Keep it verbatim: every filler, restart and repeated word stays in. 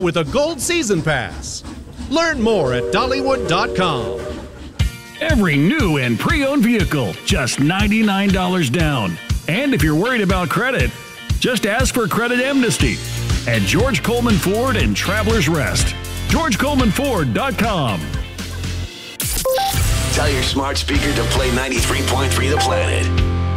with a gold season pass. Learn more at Dollywood dot com. Every new and pre-owned vehicle, just ninety-nine dollars down. And if you're worried about credit, just ask for credit amnesty at George Coleman Ford and Travelers Rest. George Coleman Ford dot com. Tell your smart speaker to play ninety-three point three The Planet.